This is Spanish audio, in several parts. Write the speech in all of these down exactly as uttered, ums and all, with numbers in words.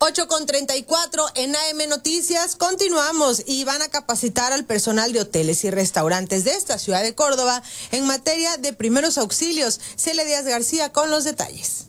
ocho con treinta y cuatro en A M Noticias. Continuamos y van a capacitar al personal de hoteles y restaurantes de esta ciudad de Córdoba en materia de primeros auxilios. Celia Díaz García con los detalles.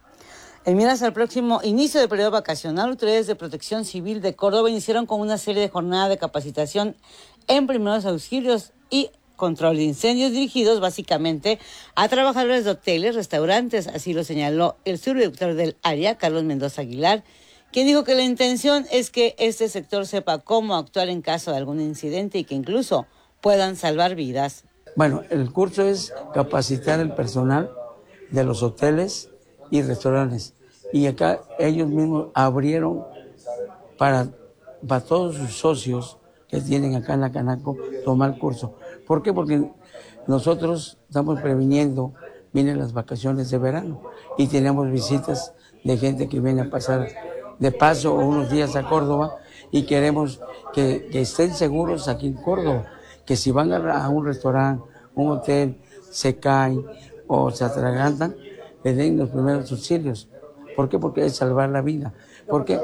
En miras al próximo inicio del periodo vacacional, autoridades de Protección Civil de Córdoba iniciaron con una serie de jornadas de capacitación en primeros auxilios y control de incendios dirigidos básicamente a trabajadores de hoteles, restaurantes. Así lo señaló el subdirector del área, Carlos Mendoza Aguilar, quien dijo que la intención es que este sector sepa cómo actuar en caso de algún incidente y que incluso puedan salvar vidas. Bueno, el curso es capacitar el personal de los hoteles y restaurantes. Y acá ellos mismos abrieron para, para todos sus socios que tienen acá en la Canaco tomar curso. ¿Por qué? Porque nosotros estamos previniendo, vienen las vacaciones de verano y tenemos visitas de gente que viene a pasar de paso unos días a Córdoba y queremos que, que estén seguros aquí en Córdoba, que si van a, a un restaurante, un hotel, se caen o se atragantan, les den los primeros auxilios. ¿Por qué? Porque es salvar la vida. Porque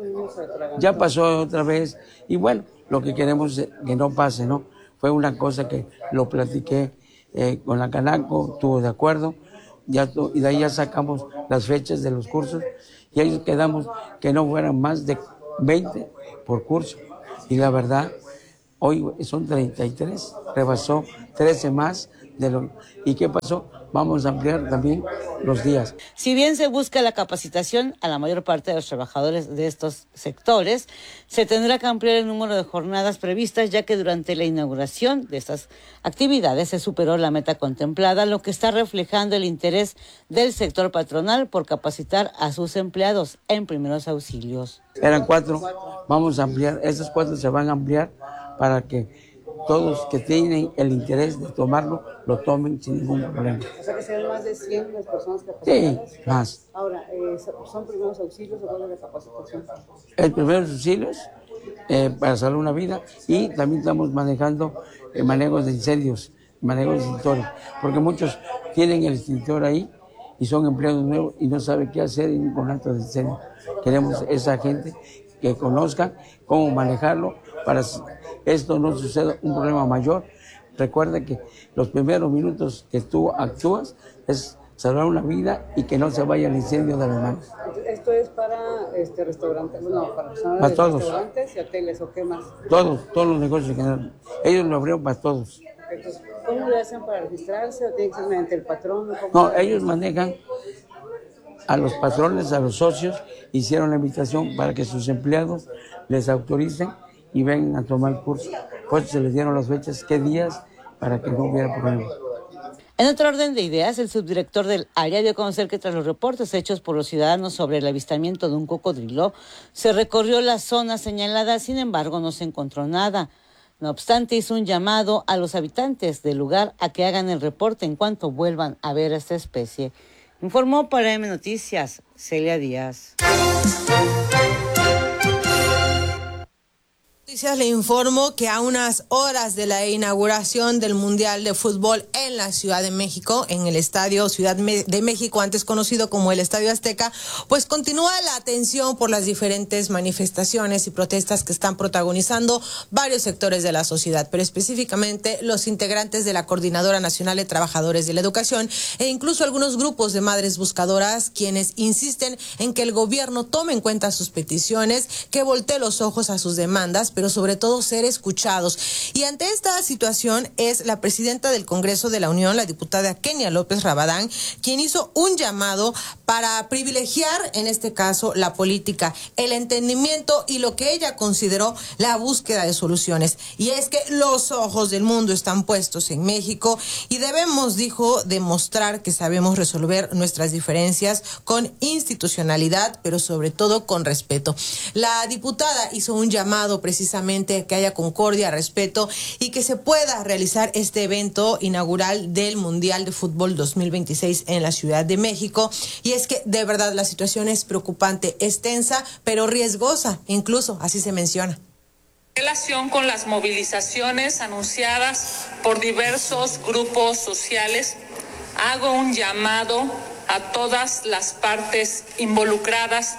ya pasó otra vez y bueno, lo que queremos es que no pase, ¿no? Fue una cosa que lo platiqué eh, con la Canaco, estuvo de acuerdo, ya tu, y de ahí ya sacamos las fechas de los cursos y ahí quedamos que no fueran más de veinte por curso. Y la verdad, hoy son treinta y tres, rebasó trece más de lo. ¿Y qué pasó? Vamos a ampliar también los días. Si bien se busca la capacitación a la mayor parte de los trabajadores de estos sectores, se tendrá que ampliar el número de jornadas previstas, ya que durante la inauguración de estas actividades se superó la meta contemplada, lo que está reflejando el interés del sector patronal por capacitar a sus empleados en primeros auxilios. Eran cuatro, vamos a ampliar, esas cuatro se van a ampliar para que todos que tienen el interés de tomarlo, lo tomen sin ningún problema. O sea que serán más de cien las personas capacitadas. Sí, más. Ahora, eh, ¿son primeros auxilios o cuál es la capacitación? El primeros auxilios eh, para salvar una vida y también estamos manejando eh, manejos de incendios, manejos de extintores, porque muchos tienen el extintor ahí y son empleados nuevos y no saben qué hacer con actos de incendio. Queremos esa gente que conozcan cómo manejarlo para esto no suceda un problema mayor. Recuerda que los primeros minutos que tú actúas es salvar una vida y que no se vaya el incendio de las manos. ¿Esto es para este restaurantes, no, para personas para de todos. Restaurantes y hoteles o qué más? Todos, todos los negocios en general. Ellos lo abrieron para todos. Entonces, ¿cómo le hacen para registrarse o tiene que ser mediante el patrón? No, ellos manejan a los patrones, a los socios, hicieron la invitación para que sus empleados les autoricen y vengan a tomar el curso. Pues se les dieron las fechas, qué días, para que no hubiera problema. En otro orden de ideas, el subdirector del área dio a conocer que tras los reportes hechos por los ciudadanos sobre el avistamiento de un cocodrilo, se recorrió la zona señalada, sin embargo no se encontró nada. No obstante, hizo un llamado a los habitantes del lugar a que hagan el reporte en cuanto vuelvan a ver a esta especie. Informó para A M Noticias, Celia Díaz. Noticias le informo que a unas horas de la inauguración del Mundial de Fútbol en la Ciudad de México, en el Estadio Ciudad de México, antes conocido como el Estadio Azteca, pues continúa la atención por las diferentes manifestaciones y protestas que están protagonizando varios sectores de la sociedad, pero específicamente los integrantes de la Coordinadora Nacional de Trabajadores de la Educación e incluso algunos grupos de madres buscadoras, quienes insisten en que el gobierno tome en cuenta sus peticiones, que voltee los ojos a sus demandas, pero sobre todo ser escuchados. Y ante esta situación es la presidenta del Congreso de la Unión, la diputada Kenia López Rabadán, quien hizo un llamado para privilegiar, en este caso, la política, el entendimiento y lo que ella consideró la búsqueda de soluciones. Y es que los ojos del mundo están puestos en México y debemos, dijo, demostrar que sabemos resolver nuestras diferencias con institucionalidad, pero sobre todo con respeto. La diputada hizo un llamado precisamente que haya concordia, respeto y que se pueda realizar este evento inaugural del Mundial de Fútbol dos mil veintiséis en la Ciudad de México. Y es que de verdad la situación es preocupante, es tensa, pero riesgosa, incluso así se menciona. En relación con las movilizaciones anunciadas por diversos grupos sociales, hago un llamado a todas las partes involucradas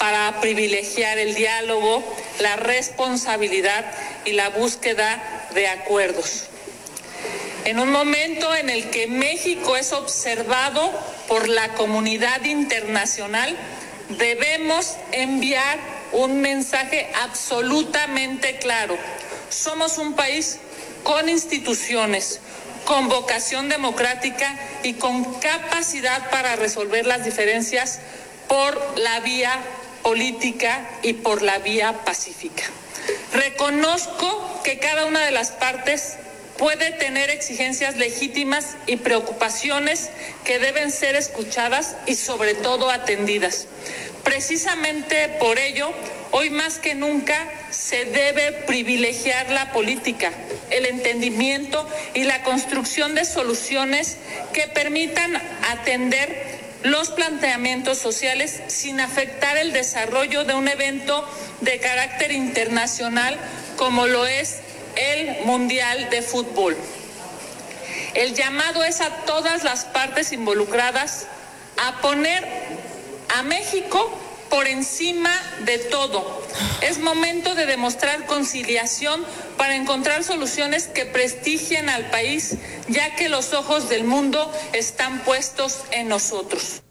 para privilegiar el diálogo, la responsabilidad y la búsqueda de acuerdos. En un momento en el que México es observado por la comunidad internacional, debemos enviar un mensaje absolutamente claro. Somos un país con instituciones, con vocación democrática y con capacidad para resolver las diferencias por la vía política y por la vía pacífica. Reconozco que cada una de las partes puede tener exigencias legítimas y preocupaciones que deben ser escuchadas y sobre todo atendidas. Precisamente por ello, hoy más que nunca se debe privilegiar la política, el entendimiento y la construcción de soluciones que permitan atender los planteamientos sociales sin afectar el desarrollo de un evento de carácter internacional como lo es el Mundial de Fútbol. El llamado es a todas las partes involucradas a poner a México por encima de todo. Es momento de demostrar conciliación para encontrar soluciones que prestigien al país, ya que los ojos del mundo están puestos en nosotros.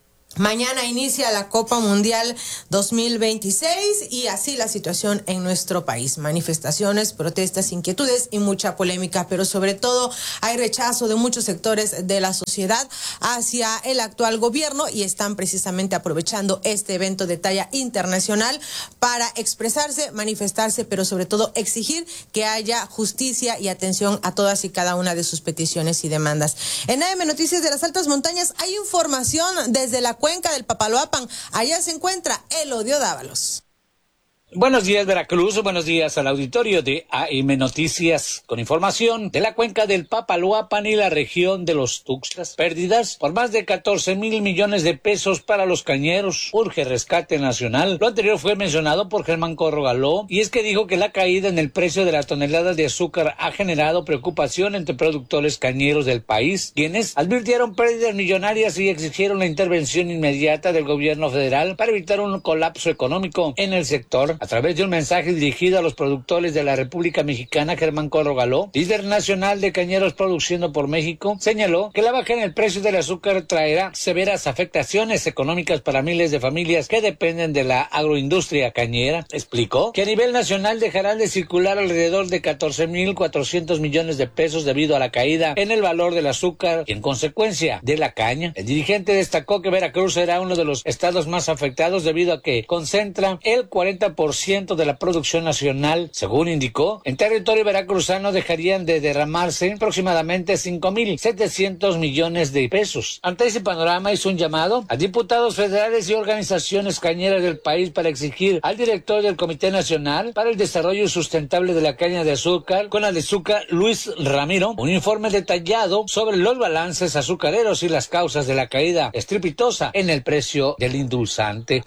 Mañana inicia la Copa Mundial dos mil veintiséis y así la situación en nuestro país. Manifestaciones, protestas, inquietudes y mucha polémica, pero sobre todo hay rechazo de muchos sectores de la sociedad hacia el actual gobierno y están precisamente aprovechando este evento de talla internacional para expresarse, manifestarse, pero sobre todo exigir que haya justicia y atención a todas y cada una de sus peticiones y demandas. En A M Noticias de las Altas Montañas hay información desde la cuenca del Papaloapan. Allá se encuentra Elodio Dávalos. Buenos días, Veracruz. Buenos días al auditorio de A M Noticias. Con información de la cuenca del Papaloapan y la región de los Tuxtlas. Pérdidas por más de catorce mil millones de pesos para los cañeros. Urge rescate nacional. Lo anterior fue mencionado por Germán Corrogaló y es que dijo que la caída en el precio de la tonelada de azúcar ha generado preocupación entre productores cañeros del país, quienes advirtieron pérdidas millonarias y exigieron la intervención inmediata del gobierno federal para evitar un colapso económico en el sector. A través de un mensaje dirigido a los productores de la República Mexicana, Germán Corrogaló, líder nacional de Cañeros Produciendo por México, señaló que la baja en el precio del azúcar traerá severas afectaciones económicas para miles de familias que dependen de la agroindustria cañera. Explicó que a nivel nacional dejarán de circular alrededor de catorce mil cuatrocientos millones de pesos debido a la caída en el valor del azúcar y en consecuencia de la caña. El dirigente destacó que Veracruz será uno de los estados más afectados debido a que concentra el cuarenta por ciento de la producción nacional. Según indicó, en territorio veracruzano dejarían de derramarse aproximadamente cinco mil setecientos millones de pesos. Ante ese panorama hizo un llamado a diputados federales y organizaciones cañeras del país para exigir al director del Comité Nacional para el Desarrollo Sustentable de la Caña de Azúcar, con azúcar, Luis Ramiro, un informe detallado sobre los balances azucareros y las causas de la caída estrepitosa en el precio del endulzante.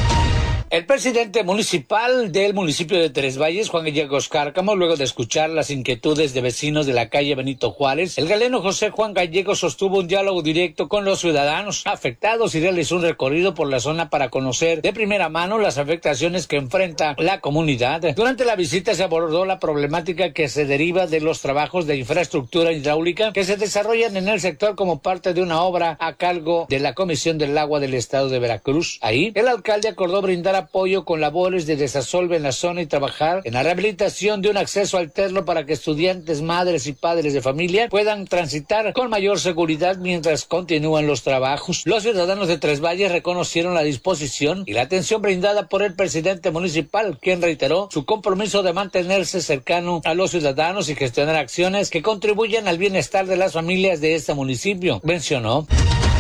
El presidente municipal del municipio de Tres Valles, Juan Gallegos Cárcamo, luego de escuchar las inquietudes de vecinos de la calle Benito Juárez, el galeno José Juan Gallegos sostuvo un diálogo directo con los ciudadanos afectados y realizó un recorrido por la zona para conocer de primera mano las afectaciones que enfrenta la comunidad. Durante la visita se abordó la problemática que se deriva de los trabajos de infraestructura hidráulica que se desarrollan en el sector como parte de una obra a cargo de la Comisión del Agua del Estado de Veracruz. Ahí, el alcalde acordó brindar apoyo con labores de desasolve en la zona y trabajar en la rehabilitación de un acceso alterno para que estudiantes, madres y padres de familia puedan transitar con mayor seguridad mientras continúan los trabajos. Los ciudadanos de Tres Valles reconocieron la disposición y la atención brindada por el presidente municipal, quien reiteró su compromiso de mantenerse cercano a los ciudadanos y gestionar acciones que contribuyan al bienestar de las familias de este municipio. Mencionó: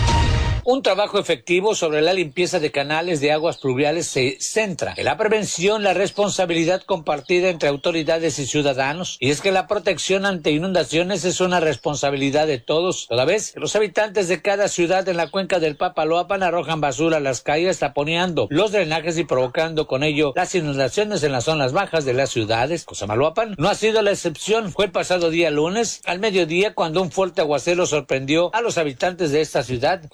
un trabajo efectivo sobre la limpieza de canales de aguas pluviales se centra en la prevención, la responsabilidad compartida entre autoridades y ciudadanos, y es que la protección ante inundaciones es una responsabilidad de todos, toda vez que los habitantes de cada ciudad en la cuenca del Papaloapan arrojan basura a las calles, taponeando los drenajes y provocando con ello las inundaciones en las zonas bajas de las ciudades. Cosamaloapan no ha sido la excepción. Fue el pasado día lunes, al mediodía, cuando un fuerte aguacero sorprendió a los habitantes de esta ciudad. Comerciantes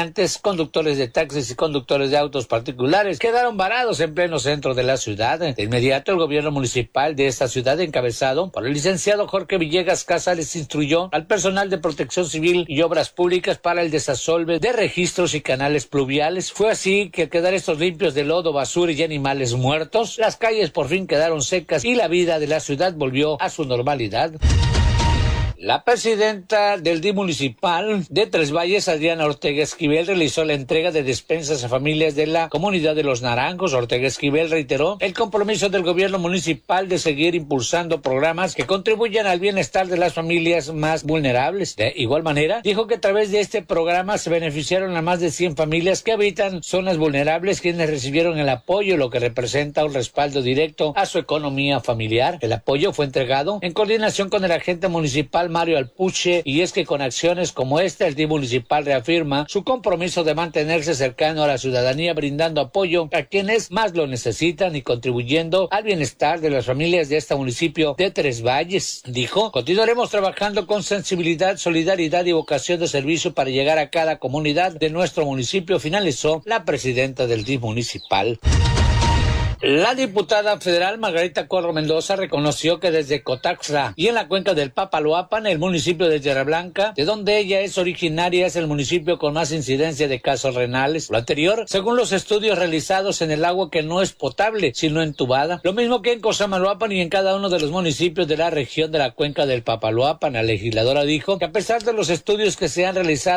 comerciantes, conductores de taxis y conductores de autos particulares quedaron varados en pleno centro de la ciudad. De inmediato, el gobierno municipal de esta ciudad, encabezado por el licenciado Jorge Villegas Casales, instruyó al personal de Protección Civil y Obras Públicas para el desasolve de registros y canales pluviales. Fue así que al quedar estos limpios de lodo, basura y animales muertos, las calles por fin quedaron secas y la vida de la ciudad volvió a su normalidad. La presidenta del D I municipal de Tres Valles, Adriana Ortega Esquivel, realizó la entrega de despensas a familias de la comunidad de Los Naranjos. Ortega Esquivel reiteró el compromiso del gobierno municipal de seguir impulsando programas que contribuyan al bienestar de las familias más vulnerables. De igual manera, dijo que a través de este programa se beneficiaron a más de cien familias que habitan zonas vulnerables, quienes recibieron el apoyo, lo que representa un respaldo directo a su economía familiar. El apoyo fue entregado en coordinación con el agente municipal Mario Alpuche, y es que con acciones como esta, el D I municipal reafirma su compromiso de mantenerse cercano a la ciudadanía, brindando apoyo a quienes más lo necesitan y contribuyendo al bienestar de las familias de este municipio de Tres Valles. Dijo: continuaremos trabajando con sensibilidad, solidaridad y vocación de servicio para llegar a cada comunidad de nuestro municipio, finalizó la presidenta del D I municipal. La diputada federal Margarita Corro Mendoza reconoció que desde Cotaxla y en la cuenca del Papaloapan, el municipio de Tierra Blanca, de donde ella es originaria, es el municipio con más incidencia de casos renales. Lo anterior, según los estudios realizados en el agua que no es potable, sino entubada. Lo mismo que en Cosamaloapan y en cada uno de los municipios de la región de la cuenca del Papaloapan. La legisladora dijo que a pesar de los estudios que se han realizado